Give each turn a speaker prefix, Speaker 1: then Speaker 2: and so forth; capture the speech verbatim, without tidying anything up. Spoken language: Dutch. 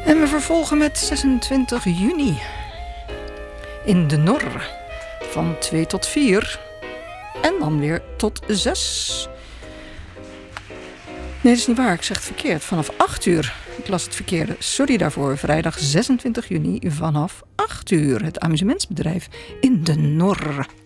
Speaker 1: En we vervolgen met zesentwintig juni. In de Nor. Van twee tot vier. En dan weer tot zes. Nee, dat is niet waar. Ik zeg het verkeerd. Vanaf acht uur. Ik las het verkeerde. Sorry daarvoor. Vrijdag zesentwintig juni vanaf acht uur. Het amusementsbedrijf in de Nor.